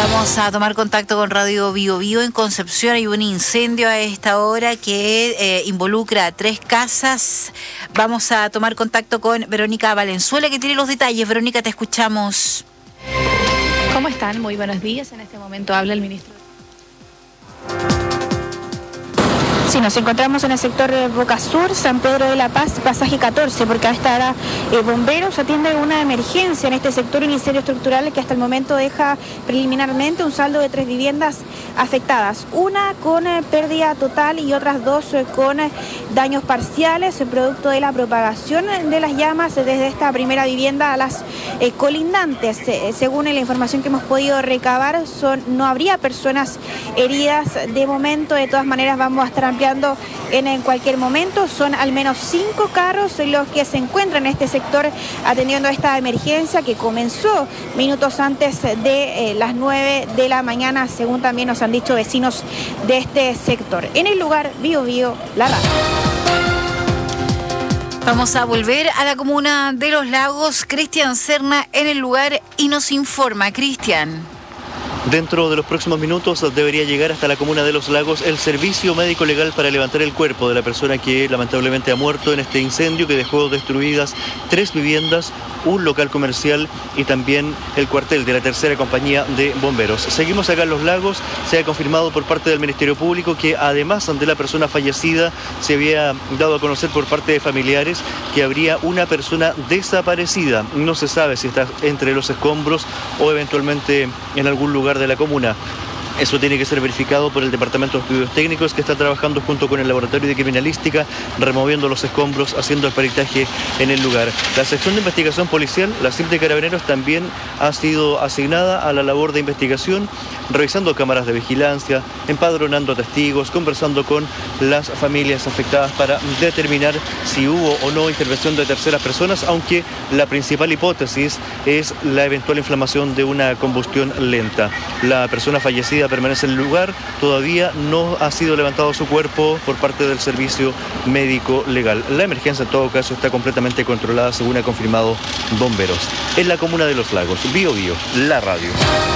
Vamos a tomar contacto con Radio Bio Bio en Concepción. Hay un incendio a esta hora que involucra a 3 casas. Vamos a tomar contacto con Verónica Valenzuela, que tiene los detalles. Verónica, te escuchamos. ¿Cómo están? Muy buenos días. En este momento habla el ministro. Sí, nos encontramos en el sector Boca Sur, San Pedro de la Paz, pasaje 14, porque a esta hora bomberos atienden una emergencia en este sector, un incendio estructural que hasta el momento deja preliminarmente un saldo de 3 viviendas afectadas, una con pérdida total y otras 2 con daños parciales, producto de la propagación de las llamas desde esta primera vivienda a las colindantes. Según la información que hemos podido recabar, no habría personas heridas de momento. De todas maneras, vamos a estar ampliando en cualquier momento. Son al menos 5 carros los que se encuentran en este sector atendiendo a esta emergencia que comenzó minutos antes de las 9 de la mañana, según también nos han dicho vecinos de este sector. En el lugar, Bio Bio, la radio. Vamos a volver a la comuna de Los Lagos. Cristian Serna en el lugar y nos informa. Cristian. Dentro de los próximos minutos debería llegar hasta la comuna de Los Lagos el servicio médico legal para levantar el cuerpo de la persona que lamentablemente ha muerto en este incendio que dejó destruidas 3 viviendas, un local comercial y también el cuartel de la tercera compañía de bomberos. Seguimos acá en Los Lagos. Se ha confirmado por parte del Ministerio Público que además de la persona fallecida se había dado a conocer por parte de familiares que habría una persona desaparecida. No se sabe si está entre los escombros o eventualmente en algún lugar de la comuna. Eso tiene que ser verificado por el Departamento de Estudios Técnicos, que está trabajando junto con el Laboratorio de Criminalística, removiendo los escombros, haciendo el peritaje en el lugar. La sección de investigación policial, la CIP de Carabineros, también ha sido asignada a la labor de investigación, revisando cámaras de vigilancia, empadronando testigos, conversando con las familias afectadas para determinar si hubo o no intervención de terceras personas, aunque la principal hipótesis es la eventual inflamación de una combustión lenta. La persona fallecida permanece en el lugar. Todavía no ha sido levantado su cuerpo por parte del servicio médico legal. La emergencia en todo caso está completamente controlada, según ha confirmado bomberos. En la comuna de Los Lagos, Bio Bio, la radio.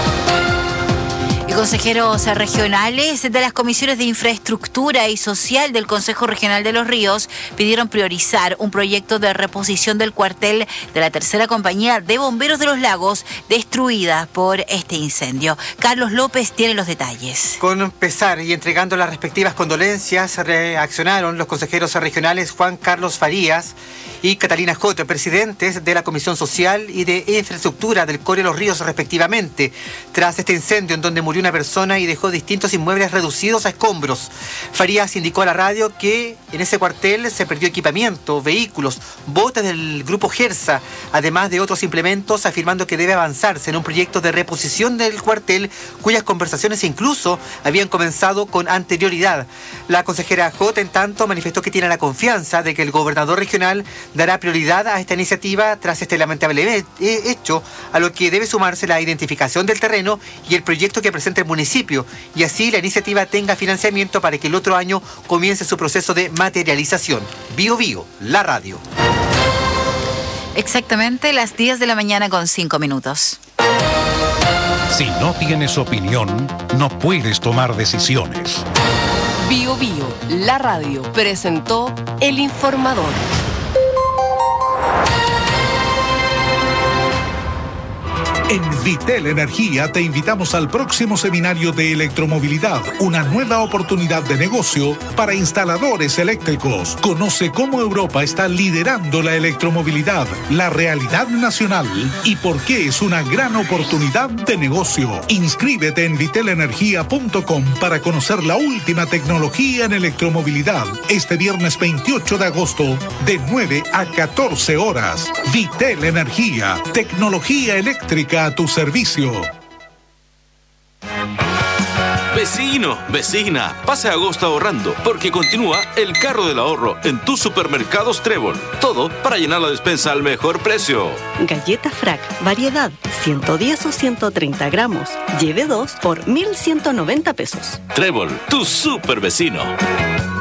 Consejeros regionales de las comisiones de infraestructura y social del Consejo Regional de Los Ríos pidieron priorizar un proyecto de reposición del cuartel de la tercera compañía de bomberos de Los Lagos destruida por este incendio. Carlos López tiene los detalles. Con pesar y entregando las respectivas condolencias, reaccionaron los consejeros regionales Juan Carlos Farías y Catalina Joto, presidentes de la Comisión Social y de Infraestructura del Core Los Ríos respectivamente, tras este incendio en donde murió una persona y dejó distintos inmuebles reducidos a escombros. Farías indicó a la radio que en ese cuartel se perdió equipamiento, vehículos, botes del grupo Gersa, además de otros implementos, afirmando que debe avanzarse en un proyecto de reposición del cuartel, cuyas conversaciones incluso habían comenzado con anterioridad. La consejera J, en tanto, manifestó que tiene la confianza de que el gobernador regional dará prioridad a esta iniciativa tras este lamentable hecho, a lo que debe sumarse la identificación del terreno y el proyecto que presenta el municipio, y así la iniciativa tenga financiamiento para que el otro año comience su proceso de materialización. Bio Bio, la radio. Exactamente las 10 de la mañana con 5 minutos. Si no tienes opinión, no puedes tomar decisiones. Bio Bio, la radio, presentó El Informador. En Vitel Energía te invitamos al próximo seminario de electromovilidad, una nueva oportunidad de negocio para instaladores eléctricos. Conoce cómo Europa está liderando la electromovilidad, la realidad nacional y por qué es una gran oportunidad de negocio. Inscríbete en vitelenergia.com para conocer la última tecnología en electromovilidad este viernes 28 de agosto de 9 a 14 horas. Vitel Energía, tecnología eléctrica a tu servicio. Vecino, vecina, pase agosto ahorrando, porque continúa el carro del ahorro en tus supermercados Trébol. Todo para llenar la despensa al mejor precio. Galleta Frac, variedad, 110 o 130 gramos. Lleve 2 por 1.190 pesos. Trébol, tu super vecino.